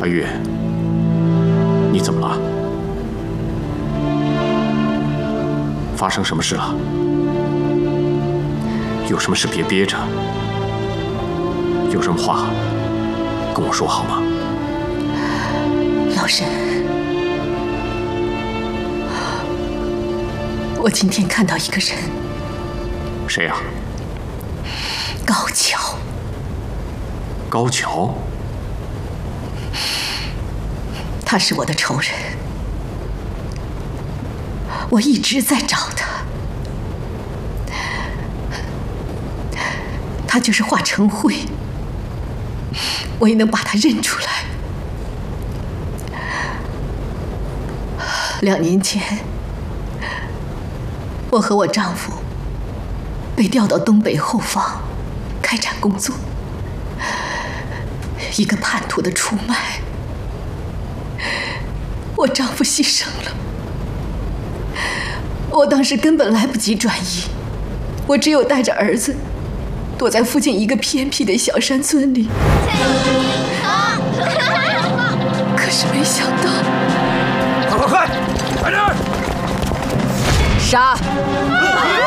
阿玉，你怎么了？发生什么事了？有什么事别憋着，有什么话跟我说好吗？ 老沈，我今天看到一个人。 谁呀？ 高桥。 高桥？ 他是我的仇人，我一直在找他。他就是华成辉，我也能把他认出来。2年前，我和我丈夫被调到东北后方开展工作，一个叛徒的出卖，我丈夫牺牲了。我当时根本来不及转移，我只有带着儿子躲在附近一个偏僻的小山村里。可是没想到， 快，来人！ 杀！